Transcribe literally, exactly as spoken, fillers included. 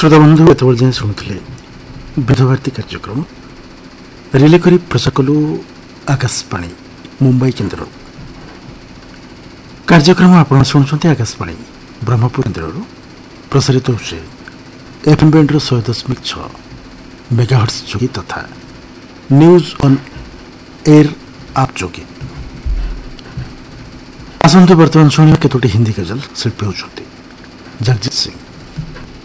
श्रोता बंधु एत जाए शुणुले विधभारती कार्यक्रम रिले कर प्रसार कलु आकाशवाणी मुंबई केन्द्र कार्यक्रम आपण शुणुंट आकाशवाणी ब्रह्मपुर केन्द्र प्रसारित होचे एफएम बैंड शहे दशमिक छ मेगाहर्ट्ज जोगी तथा न्यूज ऑन एयर आप जोगी। आसंत वर्तमान शुणा केतोटी हिंदी गजल शिल्पी होती जगजीत सिंह।